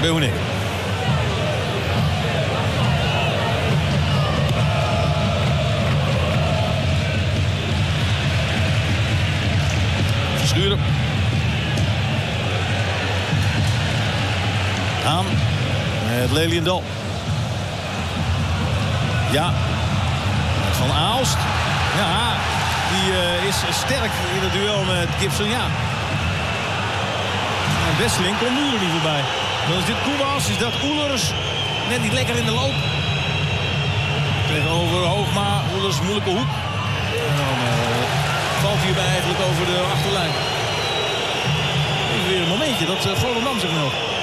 Behoenik. Verschuren. Aan met Leliendal. Ja. Van Aalst. Ja, die is sterk in het duel met Gibson. Ja. En Wesseling komt nu er niet voorbij. Dan is dit Koewas, is dat Oelers. Net niet lekker in de loop. Tegenover Hoogma, Oelers, moeilijke hoek. En dan valt hij hierbij eigenlijk over de achterlijn. Even weer een momentje dat Volendam zich nog